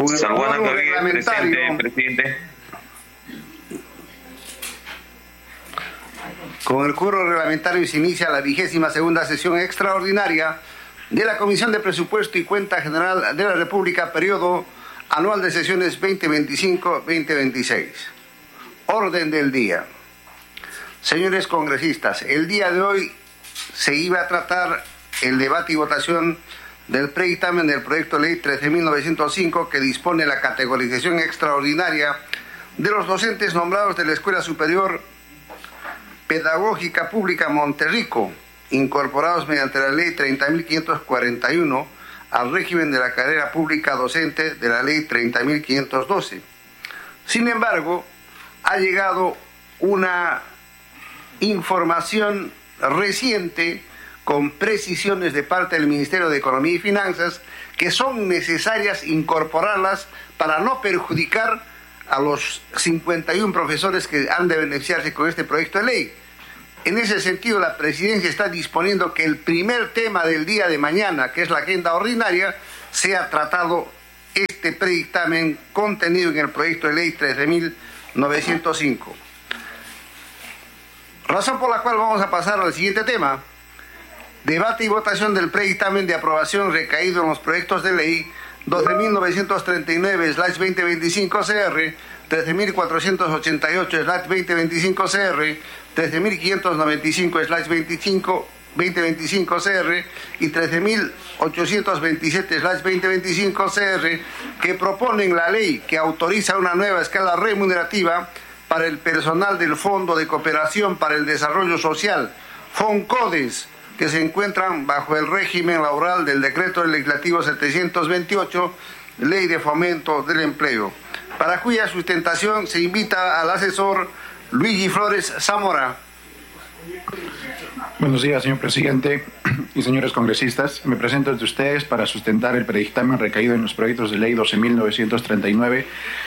Salguana presente, presidente. Con el quórum reglamentario se inicia la 22ª sesión extraordinaria de la Comisión de Presupuesto y Cuenta General de la República, periodo anual de sesiones 2025-2026. Orden del día. Señores congresistas, el día de hoy se iba a tratar el debate y votación del predictamen del proyecto de ley 13.905, que dispone la categorización extraordinaria de los docentes nombrados de la Escuela Superior Pedagógica Pública Monterrico, incorporados mediante la ley 30.541 al régimen de la carrera pública docente de la ley 30.512. Sin embargo, ha llegado una información reciente con precisiones de parte del Ministerio de Economía y Finanzas que son necesarias incorporarlas para no perjudicar a los 51 profesores que han de beneficiarse con este proyecto de ley. En ese sentido, la Presidencia está disponiendo que el primer tema del día de mañana, que es la agenda ordinaria, sea tratado este predictamen contenido en el proyecto de ley 13.905. Razón por la cual vamos a pasar al siguiente tema. Debate y votación del predictamen de aprobación recaído en los proyectos de ley 12.939/2025 CR, 13.488/2025 CR, 13.595/2025 CR y 13.827/2025 CR, que proponen la ley que autoriza una nueva escala remunerativa para el personal del Fondo de Cooperación para el Desarrollo Social, FONCODES, que se encuentran bajo el régimen laboral del Decreto Legislativo 728, Ley de Fomento del Empleo, para cuya sustentación se invita al asesor Luigi Flores Zamora. Buenos días, señor presidente y señores congresistas. Me presento ante ustedes para sustentar el predictamen recaído en los proyectos de ley 12.939,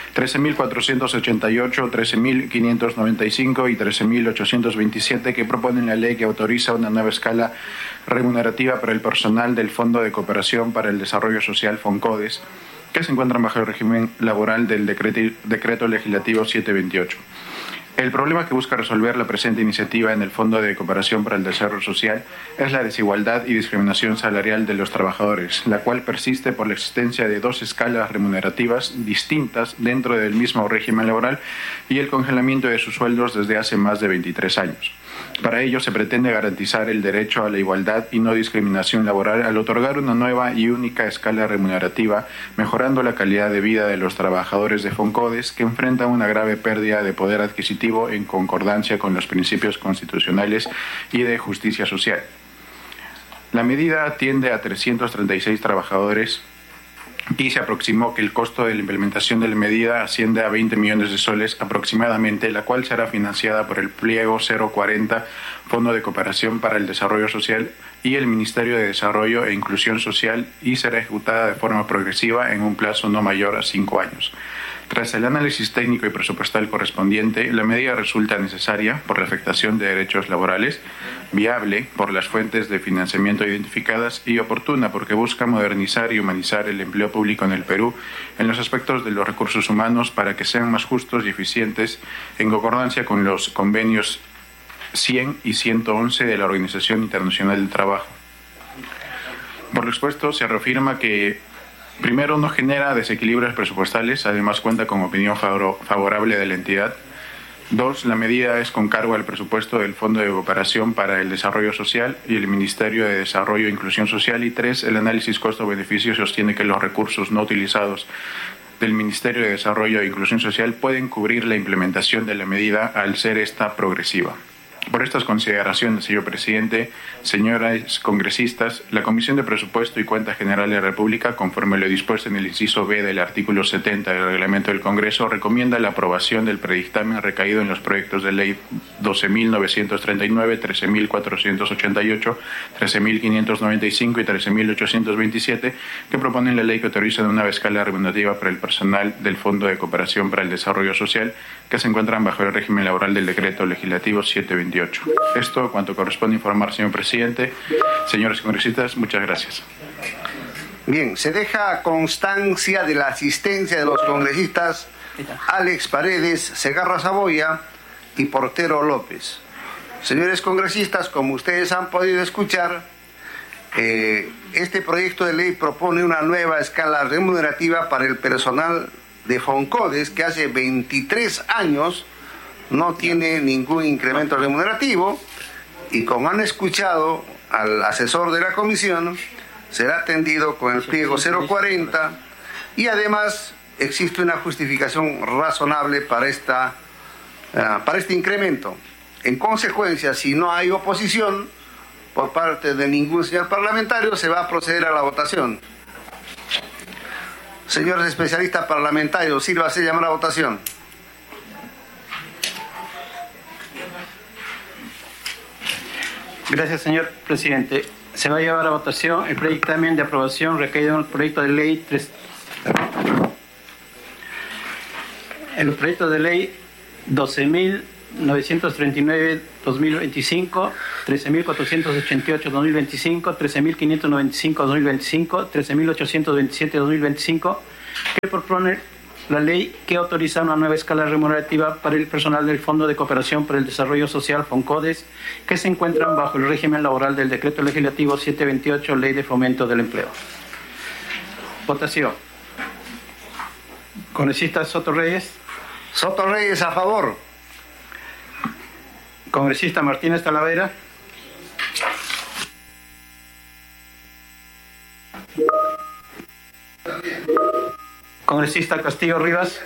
13.488, 13.595 y 13.827, que proponen la ley que autoriza una nueva escala remunerativa para el personal del Fondo de Cooperación para el Desarrollo Social, FONCODES, que se encuentran bajo el régimen laboral del Decreto Legislativo 728. El problema que busca resolver la presente iniciativa en el Fondo de Cooperación para el Desarrollo Social es la desigualdad y discriminación salarial de los trabajadores, la cual persiste por la existencia de dos escalas remunerativas distintas dentro del mismo régimen laboral y el congelamiento de sus sueldos desde hace más de 23 años. Para ello se pretende garantizar el derecho a la igualdad y no discriminación laboral al otorgar una nueva y única escala remunerativa, mejorando la calidad de vida de los trabajadores de FONCODES, que enfrentan una grave pérdida de poder adquisitivo en concordancia con los principios constitucionales y de justicia social. La medida atiende a 336 trabajadores y se aproximó que el costo de la implementación de la medida asciende a 20 millones de soles aproximadamente, la cual será financiada por el pliego 040 Fondo de Cooperación para el Desarrollo Social y el Ministerio de Desarrollo e Inclusión Social, y será ejecutada de forma progresiva en un plazo no mayor a 5 años. Tras el análisis técnico y presupuestal correspondiente, la medida resulta necesaria por la afectación de derechos laborales, viable por las fuentes de financiamiento identificadas y oportuna porque busca modernizar y humanizar el empleo público en el Perú en los aspectos de los recursos humanos para que sean más justos y eficientes en concordancia con los convenios 100 y 111 de la Organización Internacional del Trabajo. Por lo expuesto, se reafirma que primero, no genera desequilibrios presupuestales, además cuenta con opinión favorable de la entidad. 2. La medida es con cargo al presupuesto del Fondo de Cooperación para el Desarrollo Social y el Ministerio de Desarrollo e Inclusión Social. Y 3. El análisis costo-beneficio sostiene que los recursos no utilizados del Ministerio de Desarrollo e Inclusión Social pueden cubrir la implementación de la medida al ser esta progresiva. Por estas consideraciones, señor presidente, señoras congresistas, la Comisión de Presupuesto y Cuenta General de la República, conforme lo dispuesto en el inciso B del artículo 70 del Reglamento del Congreso, recomienda la aprobación del predictamen recaído en los proyectos de ley 12.939, 13.488, 13.595 y 13.827, que proponen la ley que autoriza una nueva escala remunerativa para el personal del Fondo de Cooperación para el Desarrollo Social, que se encuentran bajo el régimen laboral del Decreto Legislativo 728. Esto cuanto corresponde informar, señor presidente. Señores congresistas, muchas gracias. Bien, se deja constancia de la asistencia de los congresistas Alex Paredes, Segarra Saboya y Portero López. Señores congresistas, como ustedes han podido escuchar, este proyecto de ley propone una nueva escala remunerativa para el personal de Foncodes, que hace 23 años no tiene ningún incremento remunerativo, y como han escuchado al asesor de la comisión, será atendido con el pliego 040, y además existe una justificación razonable para este incremento. En consecuencia, si no hay oposición por parte de ningún señor parlamentario, se va a proceder a la votación. Señores especialistas parlamentarios, sírvase llamar a votación. Gracias, señor presidente. Se va a llevar a votación el dictamen de aprobación recaído en el proyecto de ley el proyecto de ley 12.939-2025, 13.488-2025, 13.595-2025, 13.827-2025, que propone la ley que autoriza una nueva escala remunerativa para el personal del Fondo de Cooperación para el Desarrollo Social, FONCODES, que se encuentran bajo el régimen laboral del Decreto Legislativo 728, Ley de Fomento del Empleo. Votación. Congresista Soto Reyes. Soto Reyes, a favor. Congresista Martínez Talavera. Congresista Castillo Rivas.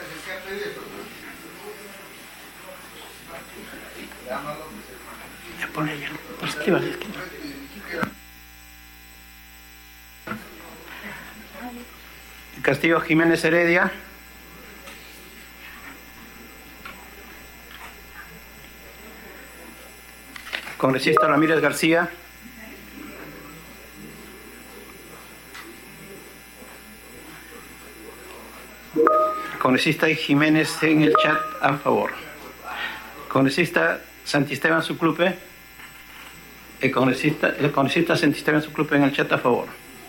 Castillo Jiménez Heredia. Congresista Ramírez García. Congresista Jiménez en el chat a favor. Congresista Santisteban Suclupe. El congresista Santisteban Suclupe en el chat a favor.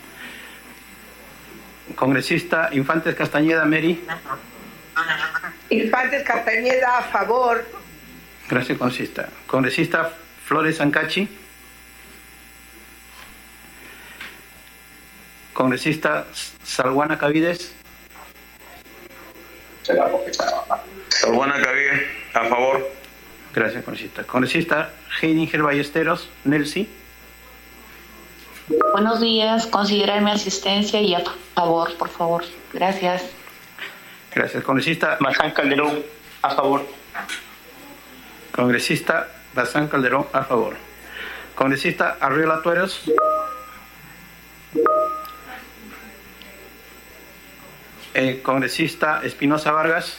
Congresista Infantes Castañeda Meri. Infantes Castañeda a favor. Gracias, congresista. Congresista Flores Ancachi. Congresista Salguana Cavides. Salguana Cavides, a favor. Gracias, congresista. Congresista Heidinger Ballesteros, Nelsi. Buenos días, considerar mi asistencia y a favor, por favor. Gracias. Gracias. Congresista Bazán Calderón, a favor. Congresista Bazán Calderón, a favor. Congresista Arriola Tueros. Congresista Espinosa Vargas.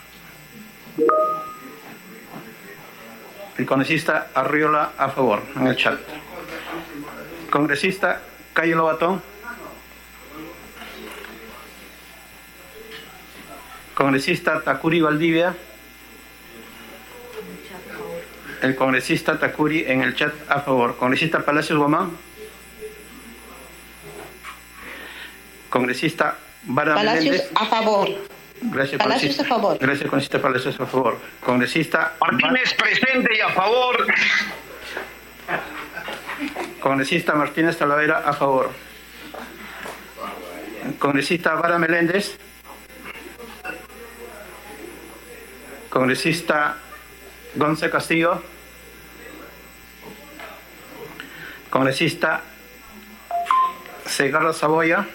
El congresista Arriola a favor en el chat. Congresista Cayo Lobatón. Congresista Takuri Valdivia. El congresista Takuri en el chat a favor. Congresista Palacios Guamán. Congresista Vara Palacios Meléndez. a favor. Gracias, Palacios congresista. a favor. Gracias, congresista Palacios a favor. Congresista Martínez presente y a favor. Congresista Martínez Talavera a favor. Congresista Vara Meléndez. Congresista Gonce Castillo. Congresista Segarra Saboya.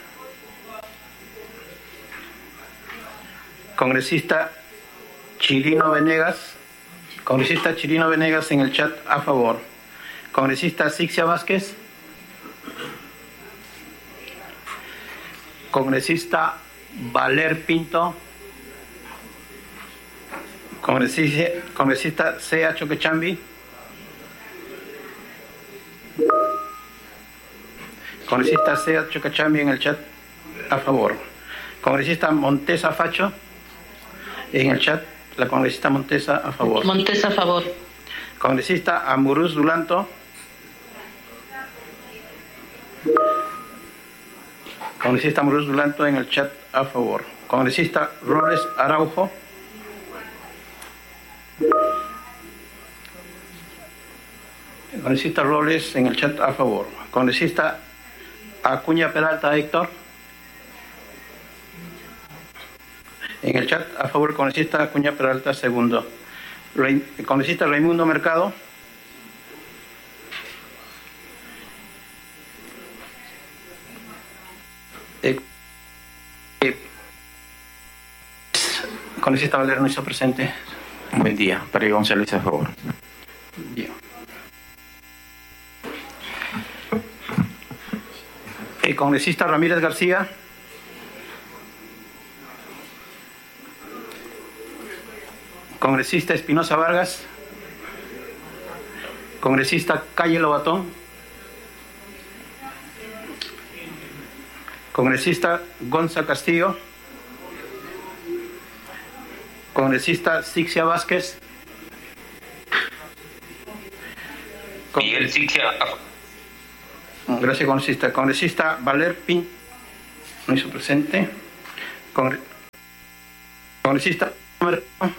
Congresista Chirino Venegas. Congresista Chirino Venegas en el chat a favor. Congresista Sixia Vázquez. Congresista Valer Pinto. Congresista Sea Choquechambi. Congresista Sea Choquechambi en el chat a favor. Congresista Montesa Facho. En el chat, la congresista Montesa a favor. Montesa a favor. Congresista Amuruz Dulanto. Congresista Morales Dulanto en el chat a favor. Congresista Roles Araujo. Congresista Roles en el chat a favor. Congresista Acuña Peralta Héctor. En el chat a favor, congresista Acuña Peralta segundo. Congresista Raimundo Mercado. Congresista Valero no hizo presente. Buen día. Pérez González a favor. Bien. Congresista Ramírez García. Congresista Espinosa Vargas. Congresista Calle Lobatón. Congresista Gonza Castillo. Congresista Sixia Vázquez. Miguel Sixia. Gracias, congresista. Congresista Valer Pin. No hizo presente. Congresista Mercado.